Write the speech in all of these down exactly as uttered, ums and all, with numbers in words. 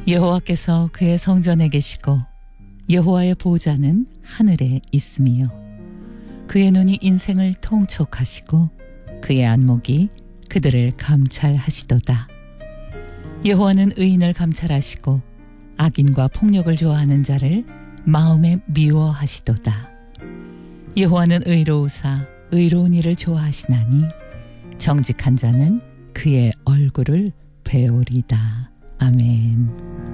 여호와께서 그의 성전에 계시고 여호와의 보좌는 하늘에 있으며 그의 눈이 인생을 통촉하시고 그의 안목이 그들을 감찰하시도다. 여호와는 의인을 감찰하시고 악인과 폭력을 좋아하는 자를 마음에 미워하시도다. 여호와는 의로우사 의로운 일을 좋아하시나니 정직한 자는 그의 얼굴을 배우리다. 아멘.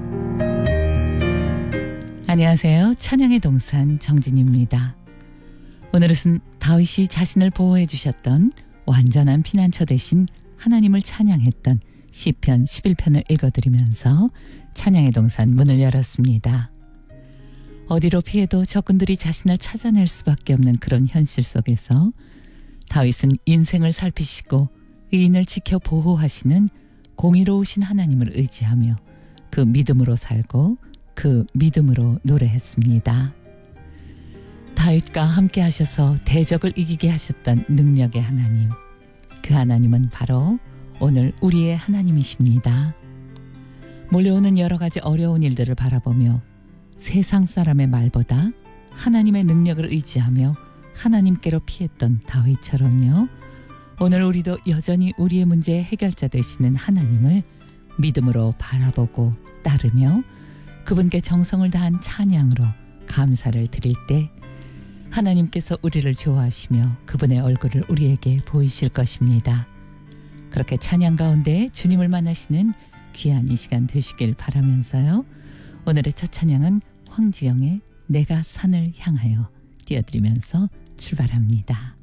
안녕하세요. 찬양의 동산 정진입니다. 오늘은 다윗이 자신을 보호해 주셨던 완전한 피난처 대신 하나님을 찬양했던 시편 십일 편을 읽어드리면서 찬양의 동산 문을 열었습니다. 어디로 피해도 적군들이 자신을 찾아낼 수밖에 없는 그런 현실 속에서 다윗은 인생을 살피시고 의인을 지켜 보호하시는 공의로우신 하나님을 의지하며 그 믿음으로 살고 그 믿음으로 노래했습니다. 다윗과 함께 하셔서 대적을 이기게 하셨던 능력의 하나님, 그 하나님은 바로 오늘 우리의 하나님이십니다. 몰려오는 여러 가지 어려운 일들을 바라보며 세상 사람의 말보다 하나님의 능력을 의지하며 하나님께로 피했던 다윗처럼요, 오늘 우리도 여전히 우리의 문제의 해결자 되시는 하나님을 믿음으로 바라보고 따르며 그분께 정성을 다한 찬양으로 감사를 드릴 때 하나님께서 우리를 좋아하시며 그분의 얼굴을 우리에게 보이실 것입니다. 그렇게 찬양 가운데 주님을 만나시는 귀한 이 시간 되시길 바라면서요, 오늘의 첫 찬양은 황지영의 내가 산을 향하여 띄워드리면서 출발합니다.